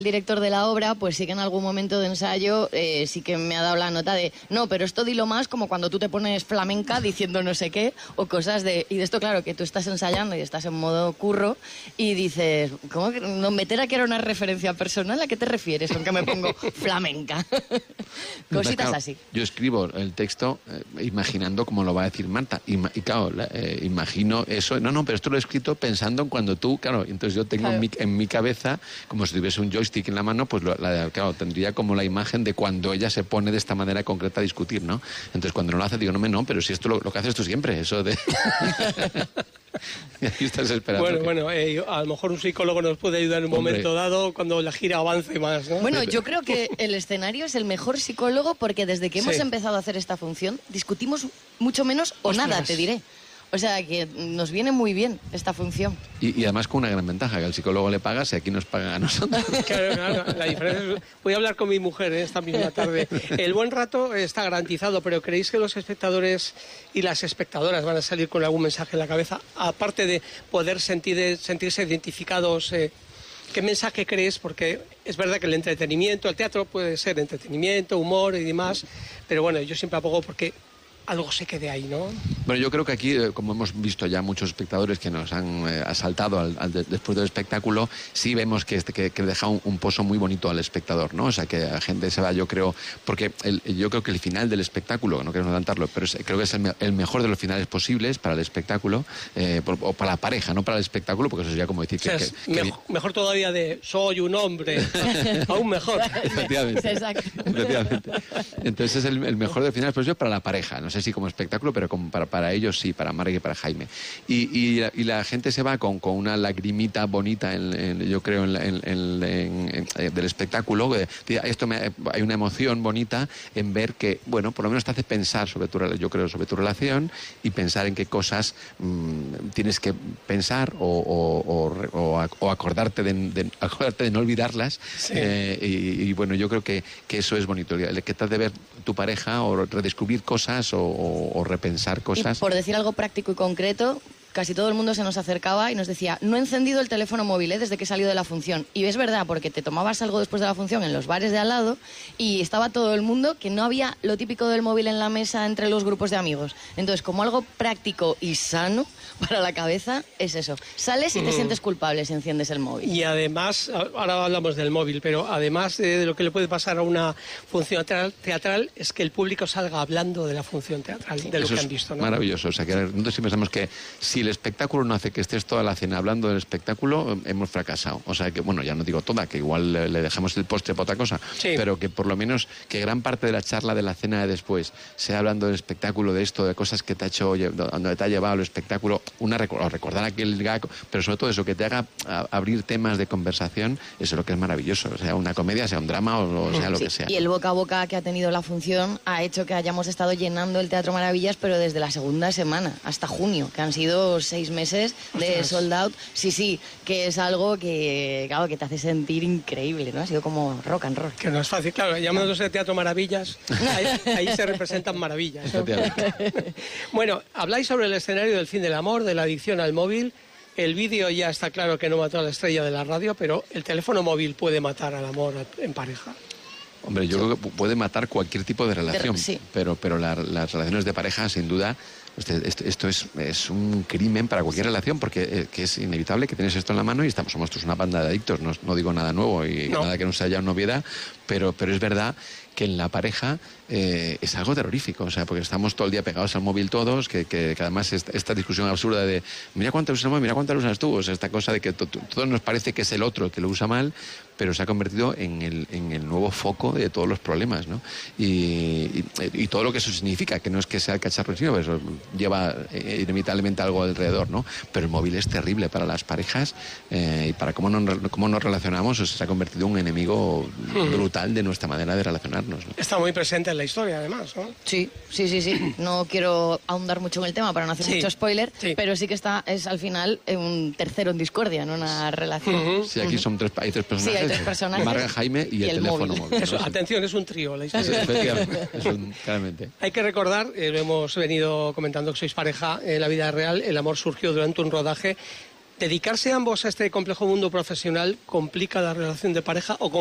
director de la obra, pues sí que en algún momento de ensayo sí que me ha dado la nota de no, pero esto dilo más como cuando tú te pones flamenca diciendo no sé qué o cosas de... Y de esto, claro, que tú estás ensayando y estás en modo curro y dices, ¿cómo que no meter aquí era una referencia personal? ¿A qué te refieres con que me pongo flamenca? Cositas claro, así. Yo escribo el texto imaginando cómo lo va a decir Marta y claro, imagino eso. No, pero esto lo he escrito pensando en cuando tú, claro, entonces yo tengo en mi cabeza como si tuviese un joystick en la mano, pues claro, tendría como la imagen de cuando ella se pone de esta manera concreta a discutir, ¿no? Entonces cuando no lo hace digo, no, pero si esto lo que haces tú siempre, eso de... Y aquí estás esperando. Bueno, a lo mejor un psicólogo nos puede ayudar en un momento dado cuando la gira avance más, ¿no? Bueno, yo creo que el escenario es el mejor psicólogo porque desde que hemos empezado a hacer esta función discutimos mucho menos o nada, te diré. O sea, que nos viene muy bien esta función. Y además con una gran ventaja, que al psicólogo le pagas y aquí nos pagan a nosotros. Claro, la diferencia es... Voy a hablar con mi mujer esta misma tarde. El buen rato está garantizado, pero ¿creéis que los espectadores y las espectadoras van a salir con algún mensaje en la cabeza? Aparte de poder sentirse identificados... ¿Qué mensaje crees? Porque es verdad que el entretenimiento, el teatro puede ser entretenimiento, humor y demás, pero bueno, yo siempre abogo porque algo se quede ahí, ¿no? Bueno, yo creo que aquí, como hemos visto ya muchos espectadores que nos han asaltado después del espectáculo, sí vemos que deja un pozo muy bonito al espectador, ¿no? O sea, que la gente se va, yo creo, porque yo creo que el final del espectáculo, no quiero adelantarlo, pero creo que es el mejor de los finales posibles para el espectáculo, o para la pareja, no para el espectáculo, porque eso sería como decir mejor todavía de soy un hombre, aún mejor. Efectivamente. Exacto. Efectivamente. Entonces es el mejor de los finales posibles para la pareja, no sé si como espectáculo, pero como para ellos sí, para Marga y para Jaime. Y la gente se va con una lagrimita bonita, yo creo, del espectáculo. Hay una emoción bonita en ver que, bueno, por lo menos te hace pensar sobre tu relación y pensar en qué cosas tienes que pensar o acordarte de no olvidarlas. Sí. Y bueno, yo creo que eso es bonito, el que te hace ver tu pareja o redescubrir cosas o repensar cosas. Y por decir algo práctico y concreto, casi todo el mundo se nos acercaba y nos decía, no he encendido el teléfono móvil desde que he salido de la función. Y es verdad, porque te tomabas algo después de la función en los bares de al lado y estaba todo el mundo que no había lo típico del móvil en la mesa entre los grupos de amigos. Entonces, como algo práctico y sano para la cabeza, es eso. Sales y te sientes culpable si enciendes el móvil. Y además, ahora hablamos del móvil, pero además de lo que le puede pasar a una función teatral es que el público salga hablando de la función teatral, de lo que han visto, ¿no? Maravilloso. O sea, que nosotros sí pensamos que si el espectáculo no hace que estés toda la cena hablando del espectáculo, hemos fracasado. O sea que, bueno, ya no digo toda, que igual le dejamos el postre para otra cosa, pero que por lo menos que gran parte de la charla de la cena de después sea hablando del espectáculo, de esto, de cosas que te ha hecho, donde te ha llevado el espectáculo, recordar aquel gag, pero sobre todo eso, que te haga abrir temas de conversación, eso es lo que es maravilloso. O sea, una comedia, sea un drama o sea lo que sea. Y el boca a boca que ha tenido la función ha hecho que hayamos estado llenando el Teatro Maravillas, pero desde la segunda semana hasta junio, que han sido 6 meses de sold out. Sí, que es algo que, claro, que te hace sentir increíble, ¿no? Ha sido como rock and roll. Que no es fácil, claro, llamándose Teatro Maravillas, ahí se representan maravillas, ¿no? Bueno, habláis sobre el escenario del fin del amor, de la adicción al móvil. El vídeo ya está claro que no mató a la estrella de la radio, pero el teléfono móvil puede matar al amor en pareja. Hombre, yo creo que puede matar cualquier tipo de relación, pero las relaciones de pareja, sin duda, esto es un crimen para cualquier relación, porque que es inevitable que tienes esto en la mano y somos todos una banda de adictos. No digo nada nuevo y nada que no sea ya una novedad, pero es verdad que en la pareja es algo terrorífico, o sea, porque estamos todo el día pegados al móvil todos, que además esta discusión absurda de mira cuánto usas el móvil, mira cuánto lo usas tú, o sea, esta cosa de que todo nos parece que es el otro el que lo usa mal, pero se ha convertido en el nuevo foco de todos los problemas, ¿no? Y todo lo que eso significa, que no es que sea el cacharro, sino que eso lleva inevitablemente algo alrededor, ¿no? Pero el móvil es terrible para las parejas y para cómo nos relacionamos, o sea, se ha convertido en un enemigo brutal de nuestra manera de relacionarnos, ¿no? Está muy presente en la historia, además, ¿no? Sí. No quiero ahondar mucho en el tema para no hacer mucho spoiler, pero sí que es al final un tercero en discordia, ¿no? Una relación. Sí, aquí hay tres personajes. Sí, hay 3 personajes. Marga, Jaime y el teléfono móvil. Eso, atención, es un trío la historia. Efectivamente, claramente. Hay que recordar, lo hemos venido comentando, que sois pareja en la vida real, el amor surgió durante un rodaje. ¿Dedicarse ambos a este complejo mundo profesional complica la relación de pareja o